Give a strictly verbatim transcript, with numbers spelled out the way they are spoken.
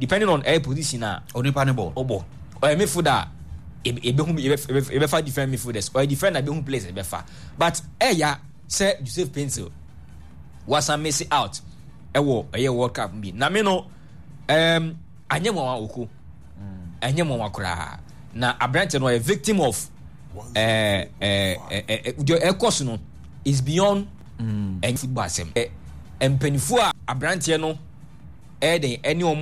depending on air position ah onipa ne ball obo or midfielder e be hu e be fa different midfielders or defender be hu place e be fa but eh ya say Joseph Pencil was a miss out e wo e World Cup bi na me no um anyemo wa oku anyemo wa kura na abrante no a victim of eh eh eh the course no is beyond mm. and football sem eh empenifu a abrante no eh den any